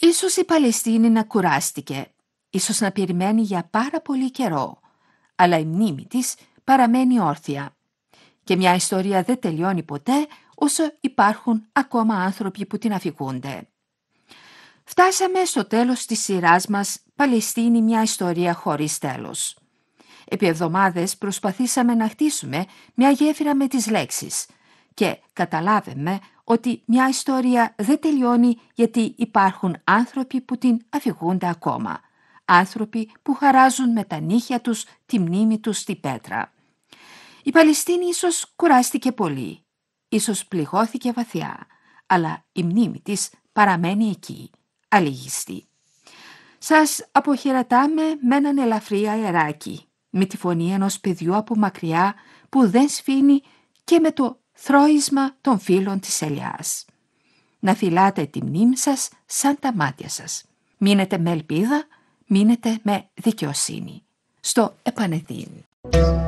Ίσως η Παλαιστίνη να κουράστηκε, ίσως να περιμένει για πάρα πολύ καιρό, αλλά η μνήμη της παραμένει όρθια. Και μια ιστορία δεν τελειώνει ποτέ όσο υπάρχουν ακόμα άνθρωποι που την αφηγούνται. Φτάσαμε στο τέλος της σειράς μας «Παλαιστίνη, μια ιστορία χωρίς τέλος». Επί εβδομάδες προσπαθήσαμε να χτίσουμε μια γέφυρα με τις λέξεις και καταλάβαμε ότι μια ιστορία δεν τελειώνει γιατί υπάρχουν άνθρωποι που την αφηγούνται ακόμα. Άνθρωποι που χαράζουν με τα νύχια τους τη μνήμη τους στη πέτρα. Η Παλαιστίνη ίσως κουράστηκε πολύ, ίσως πληγώθηκε βαθιά, αλλά η μνήμη της παραμένει εκεί, αλίγιστη. Σας αποχαιρετάμε με έναν ελαφρύ αεράκι, με τη φωνή ενός παιδιού από μακριά που δεν σφήνει και με το θρώισμα των φύλων της ελιάς. Να φυλάτε τη μνήμη σας σαν τα μάτια σας. Μείνετε με ελπίδα, μείνετε με δικαιοσύνη. Στο επανεδίν.